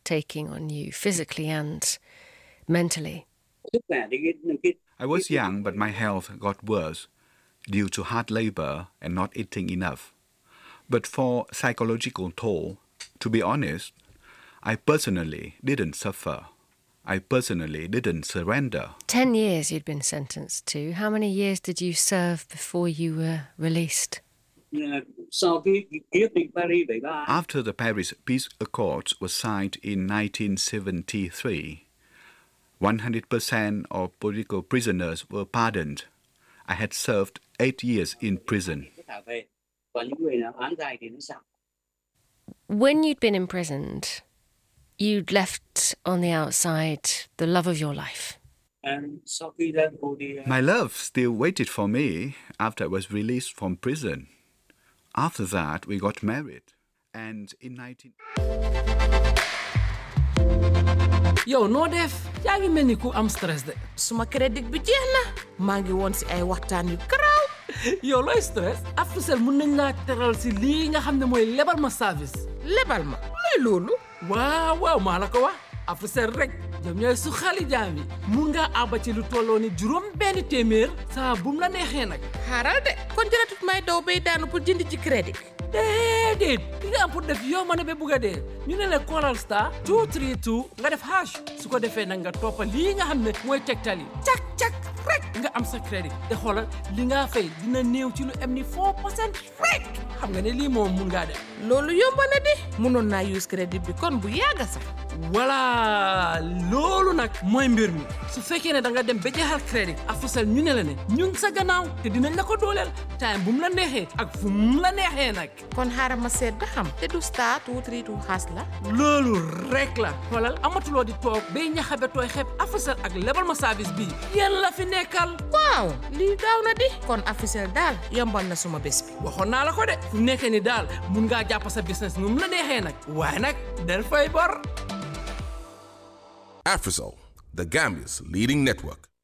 taking on you physically and mentally? I was young, but my health got worse due to hard labor and not eating enough. But for psychological toll, to be honest, I personally didn't suffer. I personally didn't surrender. 10 years you'd been sentenced to. How many years did you serve before you were released? After the Paris Peace Accords was signed in 1973, 100% of political prisoners were pardoned. I had served 8 years in prison. When you'd been imprisoned, you'd left on the outside the love of your life. My love still waited for me after I was released from prison. After that, we got married. And in 19... Yo, no def, yaa ngi mel ni ku am stress de. Suma crédit bi jeex na. Maa ngi woon si ay waxtaan yu garaaw. Yow looy stress Africell mun nañ laa teral si lii nga xam ne mooy lebal ma service. Lebal ma looy loolu. waaw maa la ko wax Africell rek ñoom ñooy su xali jaam yi mun ngaa àbba ci lu tolloo ni $500 saa bum la neexee nag. xaaral de kon jëratut may daw bay daanu pour jënd ci crédit. déedéet li nga am pour def yow ma ne ba bugg a dee ñu ne la callal star 232 nga def hash su ko defee nag nga toppa lii nga xam ne mooy tegtal yi cak rek nga am sa crédit te xoolal li nga fay dina néew ci lu am ni 4% rek xam nga ne lii moom mun ngaa def. loolu yomb na di munoon naa use crédit bi kon bu yàgga sax. voilà loolu nag mooy mbir mi su fekkee ne da nga dem ba jeexal crédit Africell ñu ne la ne ñun sa gannaaw te dinañ la ko dooleel time bu mu la neexee ak fu mu la neexee nag. kon xaaral ma seet ba xam te du star 232 xaas la. loolu rek la xoolal amatuloo di toog bay ñaxabe tooy xeeb Africell ak lebal ma service bi yéen la fi nekkal. waaw lii gaaw na di kon Africell daal yombal na suma bés bi. waxoon naa la ko de fu nekkee ni daal mun ngaa jàpp sa business nu mu la neexee nag waaye nag del fay bor. Africell, the Gambia's leading network.